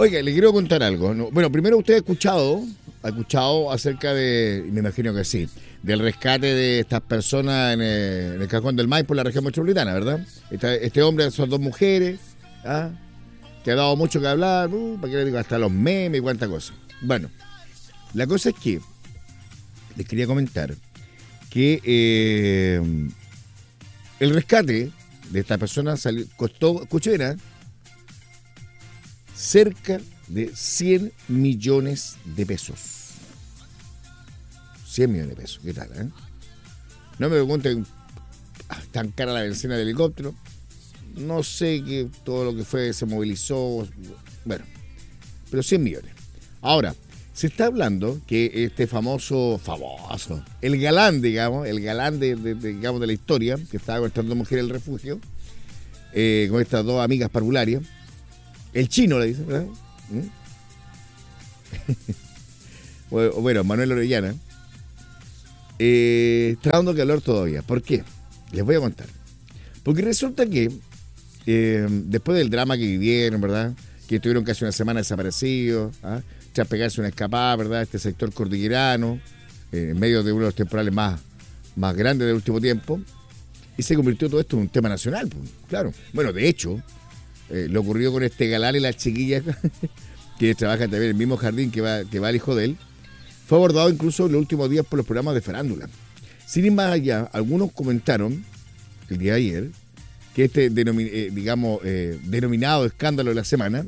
Oiga, le quiero contar algo, ¿no? Bueno, primero usted ha escuchado acerca de, me imagino que sí, del rescate de estas personas en el Cajón del Maipo, por la región metropolitana, ¿verdad? Este hombre, son dos mujeres, ¿ah? Que ha dado mucho que hablar, para qué le digo, hasta los memes y cuánta cosa. Bueno, la cosa es que les quería comentar que el rescate de esta persona costó, escuchen, cerca de 100 millones de pesos. 100 millones de pesos, ¿qué tal? No me pregunten, tan cara la bencina del helicóptero. No sé que todo lo que fue se movilizó. Bueno, pero 100 millones. Ahora, se está hablando que este famoso, el galán, digamos, digamos, de la historia, que estaba con estas dos mujeres del refugio, con estas dos amigas parvularias, el chino le dice, ¿verdad? Bueno, Manuel Orellana, está dando calor todavía. ¿Por qué? Les voy a contar. Porque resulta que después del drama que vivieron, ¿verdad? Que estuvieron casi una semana desaparecidos, tras pegarse una escapada, ¿verdad? Este sector cordillerano, en medio de uno de los temporales más grandes del último tiempo, y se convirtió todo esto en un tema nacional, pues, claro. Bueno, de hecho, lo ocurrió con este galán y la chiquilla que trabaja también en el mismo jardín que va el hijo de él. Fue abordado incluso en los últimos días por los programas de farándula. Sin ir más allá, algunos comentaron el día de ayer que este denominado escándalo de la semana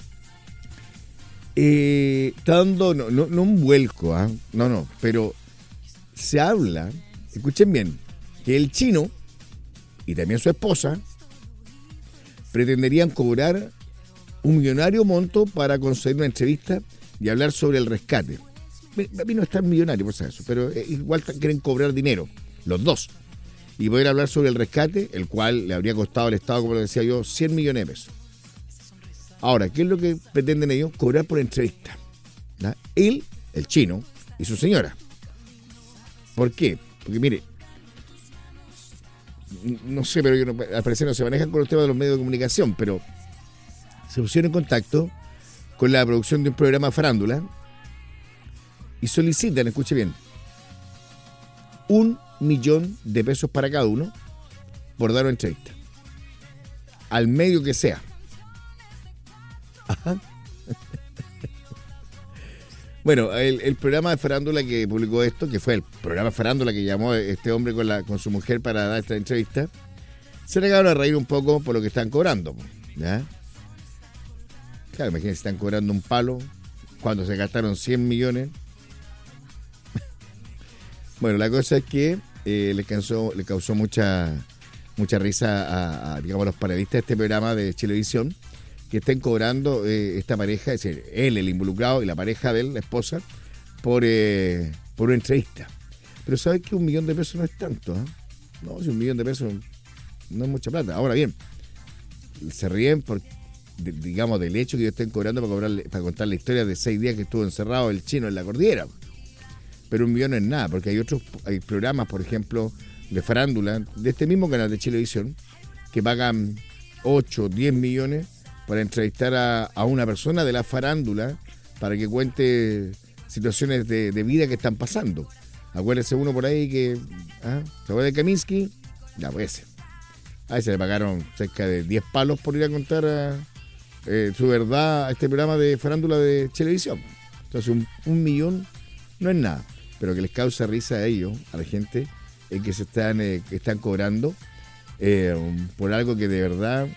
está dando no un vuelco, pero se habla, escuchen bien, que el chino y también su esposa pretenderían cobrar un millonario monto para conceder una entrevista y hablar sobre el rescate. A mí no es tan millonario por eso, pero igual quieren cobrar dinero, los dos, y poder hablar sobre el rescate, el cual le habría costado al Estado, como lo decía yo, 100 millones de pesos. Ahora, ¿qué es lo que pretenden ellos? Cobrar por entrevista. Él, el chino, y su señora. ¿Por qué? Porque mire, no sé, pero al parecer no se manejan con los temas de los medios de comunicación, pero se pusieron en contacto con la producción de un programa farándula y solicitan, escuche bien, 1 millón de pesos para cada uno por dar una entrevista. Al medio que sea. Ajá. Bueno, el programa de farándula que publicó esto, que fue el programa farándula que llamó este hombre con su mujer para dar esta entrevista, se negaron a reír un poco por lo que están cobrando, ¿ya? Claro, imagínense, están cobrando un palo cuando se gastaron 100 millones. Bueno, la cosa es que le causó mucha risa a los panelistas de este programa de Chilevisión, que estén cobrando esta pareja, es decir, él, el involucrado, y la pareja de él, la esposa, por una entrevista. Pero ¿sabes que 1 millón de pesos no es tanto? No, si 1 millón de pesos no es mucha plata. Ahora bien, se ríen del hecho que ellos estén cobrando para contar la historia de 6 días que estuvo encerrado el chino en la cordillera. Pero 1 millón no es nada, porque hay programas, por ejemplo, de farándula, de este mismo canal de Chilevisión, que pagan 8, 10 millones para entrevistar a una persona de la farándula para que cuente situaciones de vida que están pasando. Acuérdese uno por ahí que, ¿se acuerda de Kaminsky? Ya, pues a ese le pagaron cerca de 10 palos por ir a contar su verdad a este programa de farándula de Chilevisión. Entonces, 1 millón no es nada, pero que les causa risa a ellos, a la gente, es que están cobrando por algo que de verdad...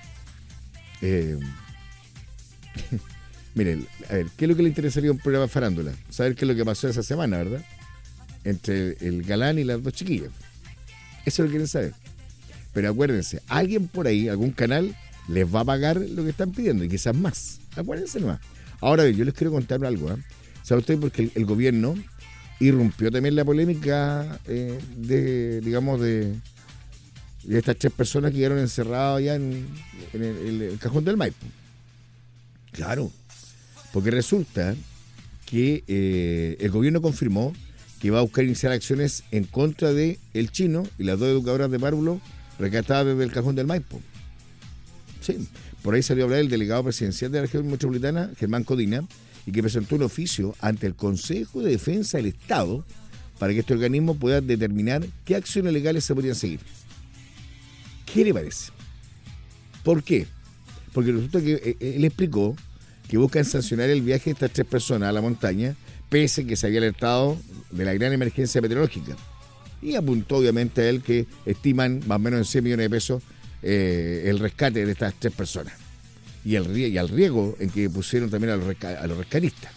Miren, a ver, ¿qué es lo que le interesaría a un programa de farándula? Saber qué es lo que pasó esa semana, ¿verdad? Entre el galán y las dos chiquillas. Eso es lo que quieren saber. Pero acuérdense, alguien por ahí, algún canal, les va a pagar lo que están pidiendo y quizás más. Acuérdense nomás. Ahora bien, yo les quiero contar algo. ¿Sabe usted? Porque el gobierno irrumpió también la polémica de estas 3 personas que quedaron encerradas allá en el Cajón del Maipo. Claro, porque resulta que el gobierno confirmó que va a buscar iniciar acciones en contra de el chino y las 2 educadoras de párvulo rescatadas desde el Cajón del Maipo. Sí, Por ahí salió a hablar el delegado presidencial de la región metropolitana, Germán Codina, y que presentó un oficio ante el Consejo de Defensa del Estado para que este organismo pueda determinar qué acciones legales se podrían seguir. ¿Qué le parece? ¿Por qué? Porque resulta que él explicó que buscan sancionar el viaje de estas 3 personas a la montaña, pese a que se había alertado de la gran emergencia meteorológica. Y apuntó obviamente a él que estiman más o menos en 100 millones de pesos el rescate de estas 3 personas. Y al riesgo en que pusieron también a los rescatistas.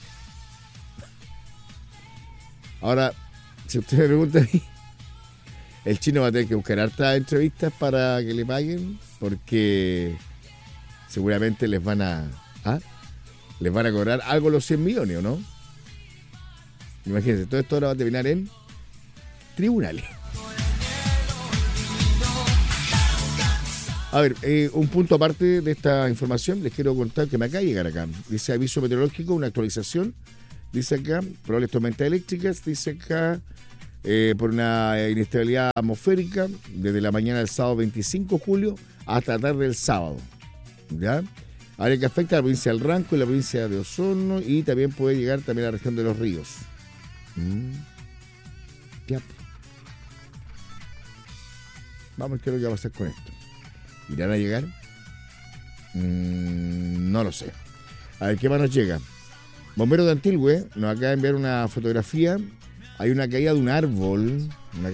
Ahora, si usted me pregunta a mí, el chino va a tener que buscar hartas entrevistas para que le paguen, porque seguramente les van a cobrar algo los 100 millones, ¿o no? Imagínense, todo esto ahora va a terminar en tribunales. A ver, un punto aparte de esta información, les quiero contar que me acaba de llegar acá. Dice aviso meteorológico, una actualización. Dice acá, probables tormentas eléctricas. Dice acá, por una inestabilidad atmosférica, desde la mañana del sábado 25 de julio hasta la tarde del sábado. ¿Ya? Área que afecta a la provincia del Ranco y la provincia de Osorno, y también puede llegar también a la región de Los Ríos. Ya. Vamos a ver qué es lo que va a pasar con esto. ¿Irán a llegar? No lo sé. A ver, ¿qué más nos llega? Bomberos de Antilgüe nos acaba de enviar una fotografía. Hay una caída de un árbol.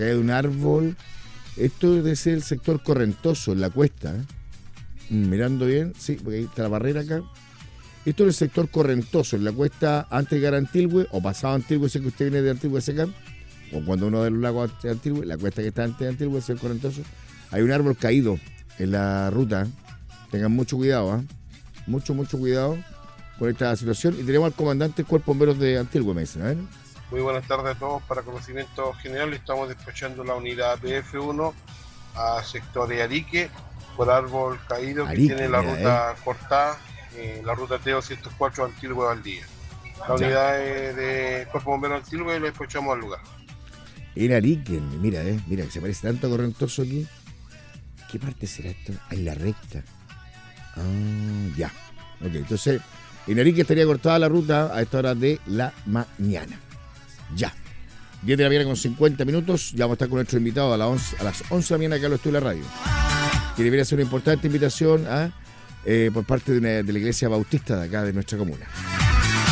Esto debe ser el sector Correntoso, en la cuesta. Mirando bien, sí, porque ahí está la barrera acá. Esto es el sector Correntoso, en la cuesta antes de llegar a Antilgüe, o pasado Antilgüe, sé que usted viene de Antilgüe hacia acá, o cuando uno de los lagos de Antilgüe, la cuesta que está antes de Antilgüe, el sector Correntoso. Hay un árbol caído en la ruta. Tengan mucho cuidado, mucho cuidado con esta situación. Y tenemos al comandante del Cuerpo de Bomberos de Antilgüe, me dicen, ¿eh? Muy buenas tardes a todos. Para conocimiento general, estamos despachando la unidad PF1 a sector de Arique por árbol caído que tiene la ruta cortada, la ruta T204 Antilgüe Valdivia. La unidad de Cuerpo de Bomberos de Antilgüe lo despachamos al lugar. En Arique, mira, que se parece tanto a Correntoso aquí. ¿Qué parte será esto? En la recta. Ya. Ok, entonces, en Arique estaría cortada la ruta a esta hora de la mañana. Ya. 10 de la mañana con 50 minutos. Ya vamos a estar con nuestro invitado a las 11 de la mañana acá en los estudios de la radio. Que debería ser una importante invitación por parte de la iglesia bautista de acá de nuestra comuna.